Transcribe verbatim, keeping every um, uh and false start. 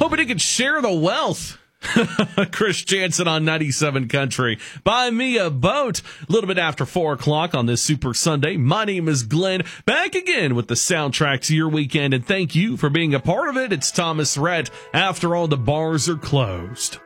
hoping he could share the wealth. Chris Jansen on ninety-seven Country. Buy me a boat. A little bit after four o'clock on this Super Sunday. My name is Glenn. Back again with the soundtrack to your weekend, and thank you for being a part of it. It's Thomas Rhett. After all, the bars are closed.